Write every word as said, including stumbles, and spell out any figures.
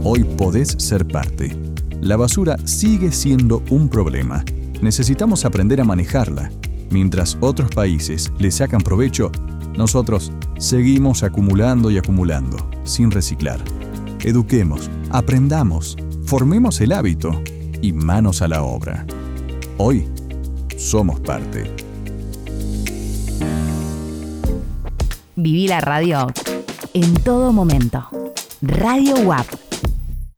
Hoy podés ser parte. La basura sigue siendo un problema. Necesitamos aprender a manejarla. Mientras otros países le sacan provecho, nosotros seguimos acumulando y acumulando, sin reciclar. Eduquemos, aprendamos, formemos el hábito y manos a la obra. Hoy somos parte. Viví la radio en todo momento. Radio U A P.